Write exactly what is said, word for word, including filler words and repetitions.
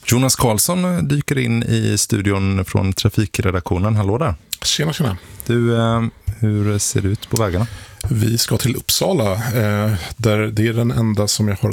Jonas Karlsson dyker in i studion från trafikredaktionen. Hallå där. Tjena, tjena. Du, hur ser det ut på vägarna? Vi ska till Uppsala, där det är den enda som jag har